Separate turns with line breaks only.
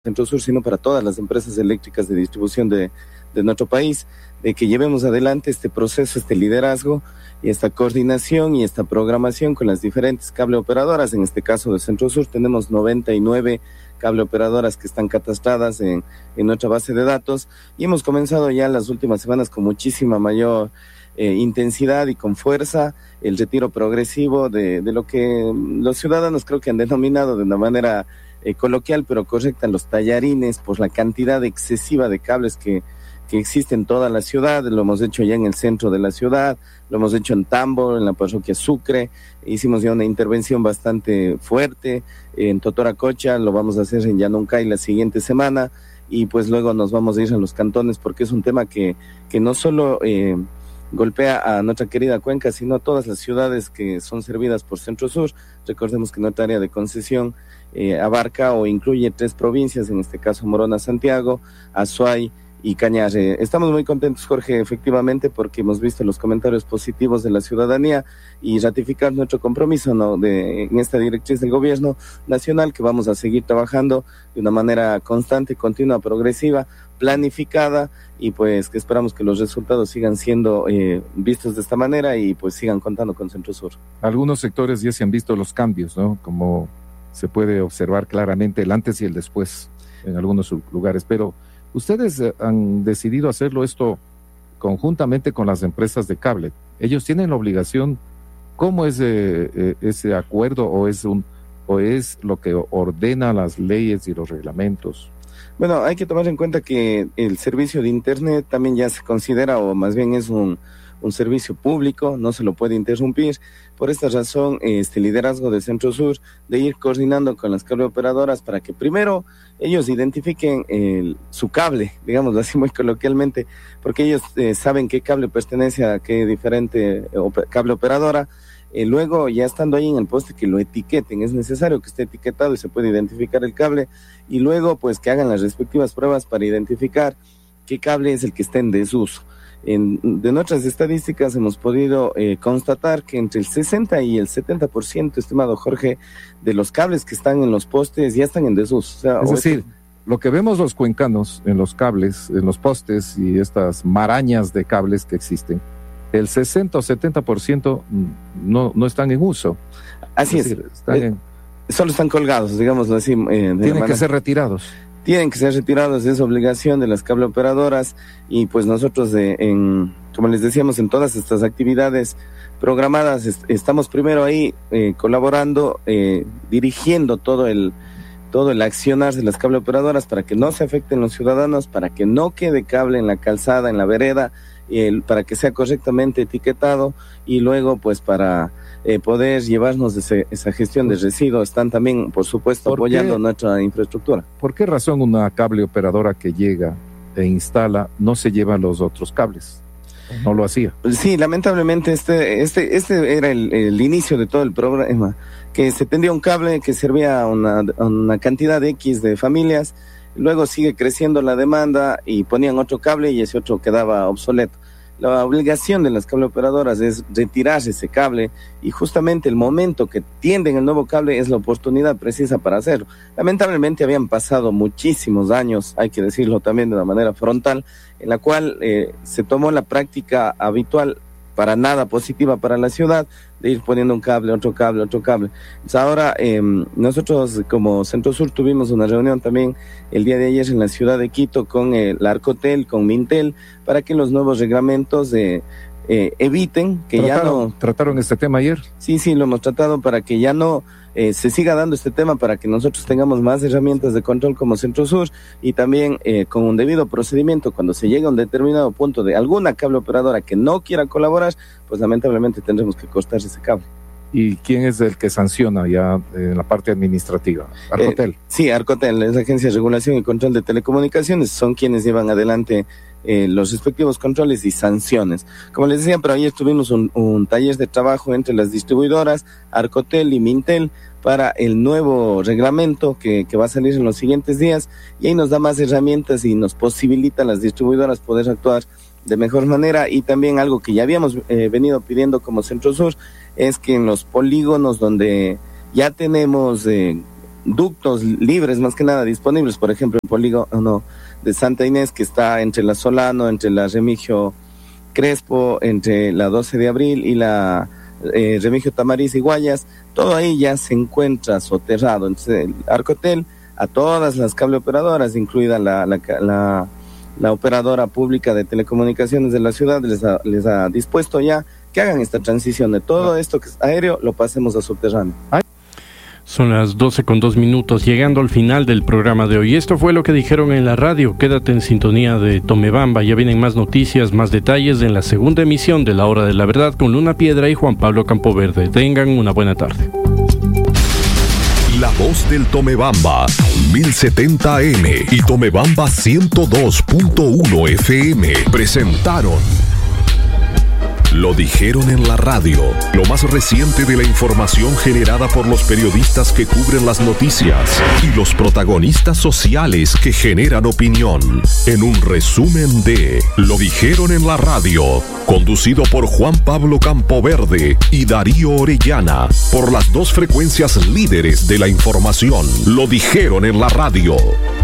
Centro Sur, sino para todas las empresas eléctricas de distribución de nuestro país, de que llevemos adelante este proceso, este liderazgo y esta coordinación y esta programación con las diferentes cable operadoras. En este caso de Centro Sur tenemos 99 cable operadoras que están catastradas en nuestra base de datos, y hemos comenzado ya las últimas semanas con muchísima mayor intensidad y con fuerza el retiro progresivo de lo que los ciudadanos creo que han denominado de una manera coloquial pero correcta, los tallarines, por la cantidad excesiva de cables que existe en toda la ciudad. Lo hemos hecho ya en el centro de la ciudad, lo hemos hecho en Tambo, en la parroquia Sucre, hicimos ya una intervención bastante fuerte en Totoracocha, lo vamos a hacer en Llanuncay la siguiente semana, y pues luego nos vamos a ir a los cantones, porque es un tema que no solo golpea a nuestra querida Cuenca, sino a todas las ciudades que son servidas por Centro Sur. Recordemos que nuestra área de concesión abarca o incluye 3 provincias, en este caso Morona, Santiago, Azuay y Cañar. Estamos muy contentos, Jorge, efectivamente, porque hemos visto los comentarios positivos de la ciudadanía y ratificar nuestro compromiso, ¿no?, en esta directriz del gobierno nacional, que vamos a seguir trabajando de una manera constante, continua, progresiva, planificada, y pues que esperamos que los resultados sigan siendo vistos de esta manera y pues sigan contando con Centro Sur.
Algunos sectores ya se han visto los cambios, ¿no?, como se puede observar claramente el antes y el después en algunos lugares, pero ustedes han decidido hacerlo esto conjuntamente con las empresas de cable. Ellos tienen la obligación. ¿Cómo es ese acuerdo, o es lo que ordena las leyes y los reglamentos?
Bueno, hay que tomar en cuenta que el servicio de Internet también ya se considera, o más bien es un servicio público, no se lo puede interrumpir. Por esta razón, este liderazgo de Centro Sur, de ir coordinando con las cable operadoras para que primero ellos identifiquen su cable, digámoslo así muy coloquialmente, porque ellos saben qué cable pertenece a qué diferente cable operadora. Luego, ya estando ahí en el poste, que lo etiqueten. Es necesario que esté etiquetado y se puede identificar el cable, y luego pues que hagan las respectivas pruebas para identificar qué cable es el que está en desuso. De nuestras estadísticas hemos podido constatar que entre el 60 y el 70%, estimado Jorge, de los cables que están en los postes ya están en desuso. O sea,
es decir, lo que vemos los cuencanos en los cables, en los postes y estas marañas de cables que existen, el 60 o 70% no están en uso.
Así es. Solo están colgados, digámoslo así.
Tienen que ser retirados.
Tienen que ser retirados, es obligación de las cable operadoras, y pues nosotros, como les decíamos, en todas estas actividades programadas, estamos primero ahí colaborando, dirigiendo todo el accionar de las cable operadoras para que no se afecten los ciudadanos, para que no quede cable en la calzada, en la vereda, para que sea correctamente etiquetado, y luego pues para poder llevarnos esa gestión de residuos. Están también, por supuesto, apoyando nuestra infraestructura.
¿Por qué razón una cable operadora que llega e instala no se lleva los otros cables? ¿No lo hacía?
Sí, lamentablemente este era el inicio de todo el problema, que se tendía un cable que servía a una cantidad de X de familias. Luego sigue creciendo la demanda y ponían otro cable y ese otro quedaba obsoleto. La obligación de las cable operadoras es retirar ese cable, y justamente el momento que tienden el nuevo cable es la oportunidad precisa para hacerlo. Lamentablemente habían pasado muchísimos años, hay que decirlo también de una manera frontal, en la cual se tomó la práctica habitual, para nada positiva para la ciudad, de ir poniendo un cable, otro cable, otro cable. Entonces ahora nosotros como Centro Sur tuvimos una reunión también el día de ayer en la ciudad de Quito con la Arcotel, con Mintel, para que los nuevos reglamentos eviten que ya no...
¿Trataron este tema ayer?
Sí, lo hemos tratado, para que ya no se siga dando este tema, para que nosotros tengamos más herramientas de control como Centro Sur, y también con un debido procedimiento. Cuando se llega a un determinado punto de alguna cable operadora que no quiera colaborar, pues lamentablemente tendremos que cortar ese cable.
¿Y quién es el que sanciona ya en la parte administrativa? ¿Arcotel?
Sí, Arcotel, es la Agencia de Regulación y Control de Telecomunicaciones, son quienes llevan adelante los respectivos controles y sanciones. Como les decía, pero ayer tuvimos un taller de trabajo entre las distribuidoras, Arcotel y Mintel, para el nuevo reglamento que va a salir en los siguientes días, y ahí nos da más herramientas y nos posibilita a las distribuidoras poder actuar de mejor manera. Y también algo que ya habíamos venido pidiendo como Centro Sur, es que en los polígonos donde ya tenemos ductos libres, más que nada disponibles, por ejemplo, el polígono de Santa Inés, que está entre la Solano, entre la Remigio Crespo, entre la 12 de abril y la Remigio Tamariz y Guayas, todo ahí ya se encuentra soterrado. Entonces el Arcotel, a todas las cableoperadoras, incluida la operadora pública de telecomunicaciones de la ciudad, les ha dispuesto ya que hagan esta transición de todo esto que es aéreo, lo pasemos a subterráneo.
Son las 12:02, llegando al final del programa de hoy. Esto fue lo que dijeron en la radio. Quédate en sintonía de Tomebamba. Ya vienen más noticias, más detalles en la segunda emisión de La Hora de la Verdad con Luna Piedra y Juan Pablo Campoverde. Tengan una buena tarde.
La voz del Tomebamba, 1070 AM y Tomebamba 102.1 FM presentaron Lo dijeron en la radio, lo más reciente de la información generada por los periodistas que cubren las noticias y los protagonistas sociales que generan opinión. En un resumen de Lo dijeron en la radio, conducido por Juan Pablo Campoverde y Darío Orellana, por las dos frecuencias líderes de la información. Lo dijeron en la radio.